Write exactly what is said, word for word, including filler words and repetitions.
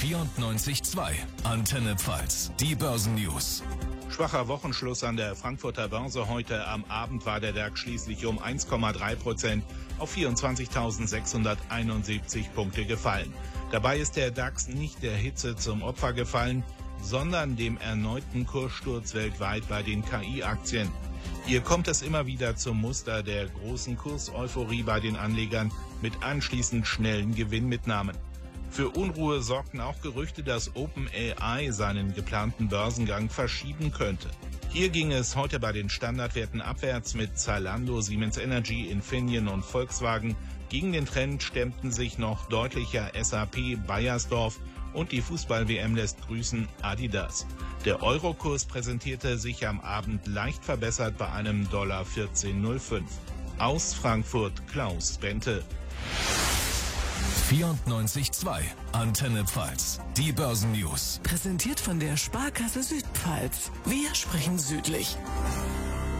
vierundneunzig Komma zwei. Antenne Pfalz. Die Börsennews. Schwacher Wochenschluss an der Frankfurter Börse. Heute am Abend war der DAX schließlich um eins Komma drei Prozent auf vierundzwanzigtausendsechshunderteinundsiebzig Punkte gefallen. Dabei ist der DAX nicht der Hitze zum Opfer gefallen, sondern dem erneuten Kurssturz weltweit bei den K I-Aktien. Hier kommt es immer wieder zum Muster der großen Kurseuphorie bei den Anlegern mit anschließend schnellen Gewinnmitnahmen. Für Unruhe sorgten auch Gerüchte, dass OpenAI seinen geplanten Börsengang verschieben könnte. Hier ging es heute bei den Standardwerten abwärts mit Zalando, Siemens Energy, Infineon und Volkswagen. Gegen den Trend stemmten sich noch deutlicher S A P, Bayersdorf und die Fußball-W M lässt grüßen Adidas. Der Eurokurs präsentierte sich am Abend leicht verbessert bei einem Dollar vierzehn Komma null fünf. Aus Frankfurt Klaus Bente. vierundneunzig Komma zwei. Antenne Pfalz. Die Börsennews. Präsentiert von der Sparkasse Südpfalz. Wir sprechen südlich.